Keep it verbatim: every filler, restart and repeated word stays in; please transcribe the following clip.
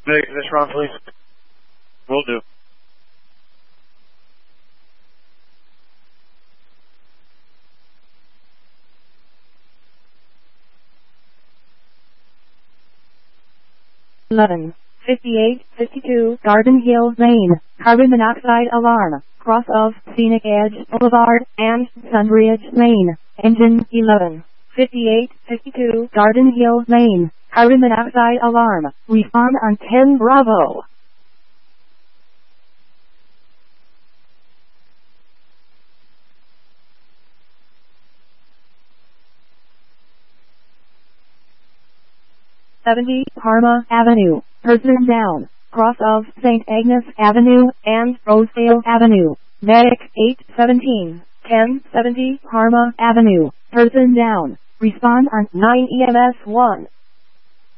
Make this run, please. Will do. eleven fifty-eight fifty-two Garden Hills, Maine. Carbon monoxide alarm. Cross of Scenic Edge Boulevard and Sunridge, Maine. Engine eleven fifty-eight fifty-two Garden Hills, Maine. Carbon monoxide alarm. Respond on ten Bravo. seventy Parma Avenue. Person down. Cross of Saint Agnes Avenue and Rosedale Avenue. Medic eight seventeen ten seventy Parma Avenue. Person down. Respond on nine E M S one.